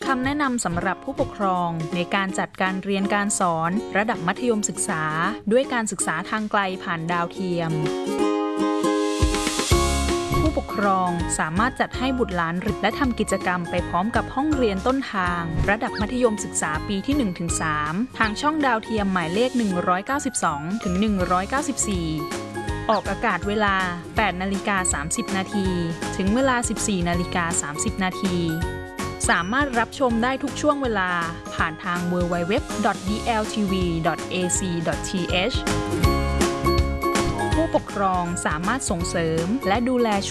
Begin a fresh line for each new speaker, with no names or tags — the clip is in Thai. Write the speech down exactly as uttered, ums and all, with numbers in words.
คำแนะนำสำหรับผู้ปกครองในการจัดการเรียนการสอนระดับมัธยมศึกษาด้วยการศึกษาทางไกลผ่านดาวเทียมผู้ปกครองสามารถจัดให้บุตรหลานและทำกิจกรรมไปพร้อมกับห้องเรียนต้นทางระดับมัธยมศึกษาปีที่ หนึ่งถึงสาม ทางช่องดาวเทียมหมายเลข หนึ่งร้อยเก้าสิบสองถึงหนึ่งร้อยเก้าสิบสี่ ออกอากาศเวลา แปดนาฬิกาสามสิบนาที ถึงเวลา สิบสี่นาฬิกาสามสิบนาที สามารถรับชมได้ทุกช่วงเวลาผ่านทาง ดับเบิลยู ดับเบิลยู ดับเบิลยู ดอท ดี แอล ที วี ดอท เอ ซี ดอท ที เอช ผู้ปกครองสามารถส่งเสริมและดูแล